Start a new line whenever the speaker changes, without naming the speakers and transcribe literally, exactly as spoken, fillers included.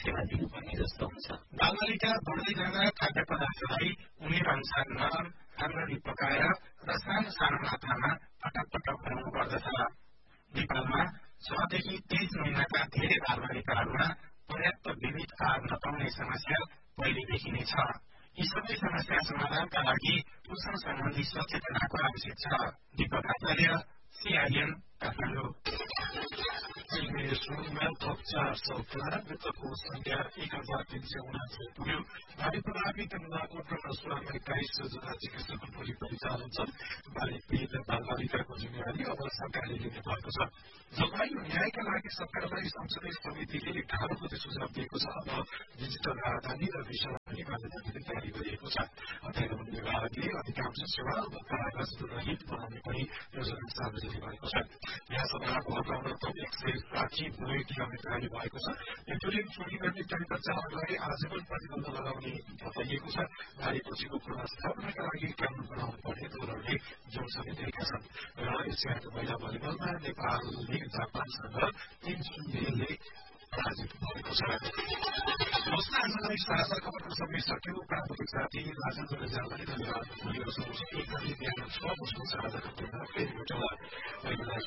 सेवा दिनुपर्ने जस्तो हुन्छ।
बालबालिका बढ्दै जाँदा खाद्य पदार्थलाई उमेर अनुसार नरम राम्ररी पकाएर र सानो सानो मात्रामा पटक पटक खुवाउनु पर्दछ। नेपालमा छदेखि तेइस महिनाका धेरै बालबालिकाहरूमा पर्याप्त विविध आहार नपाउने समस्या पहिलेदेखि नै छ। यी सबै समस्या समाधानका लागि पोषण सम्बन्धी सचेतनाको आवश्यक छ। दीपक आचार्य, सीआईएन काठमाडौँ।
देशमा थप चार सौ मृतकको संख्या एक हजार तीन सय उनासी पुग्यो। बाली प्रभावित नुवाकोट र रसुवामा एक्काइस जना चिकित्सक टोली परिचालन छन्। बाली पीडित बालबालिकाको जिम्मेवारी अब सरकारले लिने भएको छ। जलवायु न्यायका लागि सरकारलाई संसदीय समितिले गाह्रो गति सुझाव दिएको छ। अब डिजिटल राजधानी र विषयमा पनि मान्यता दिने तयारी गरिएको छ। अध्यापन विभागले अधिकांश सेवा अब कागज रहित बनाउने पनि योजना सार्वजनिक भएको छ। यहाँसम्म भर्काउन त एक सय साठी बुलेट ल्याउने तयारी भएको छ। पेट्रोलियम चोरी गर्ने ट्याङ्कर चालकलाई आजीवन प्रतिबन्ध लगाउने बताइएको छ। बारीपछिको पुनर्स्थापनाका लागि कानून बनाउनु पर्ने दलहरूले जोड दिएका छन्। र एसियाको महिला भलिबलमा नेपालले जापानसँग तीन शून्यले पराजित भएको छ। आजलाई साझा खबरको समय सक्यो। प्राविधिक साथी राजेन्द्र जाललाई धन्यवाद। भोलि एक गते बिहान छ बज्नु साझा खबरमा फेरि भेटौँला।